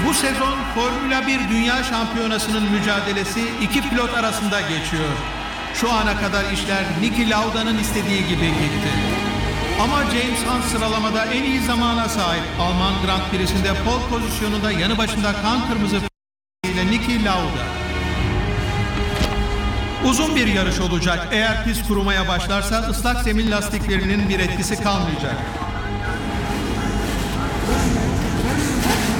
Bu sezon Formula 1 Dünya Şampiyonası'nın mücadelesi iki pilot arasında geçiyor. Şu ana kadar işler Niki Lauda'nın istediği gibi gitti. Ama James Hunt sıralamada en iyi zamana sahip. Alman Grand Prix'sinde pole pozisyonunda yanı başında kan kırmızı ile Niki Lauda. Uzun bir yarış olacak. Eğer pist kurumaya başlarsa ıslak zemin lastiklerinin bir etkisi kalmayacak.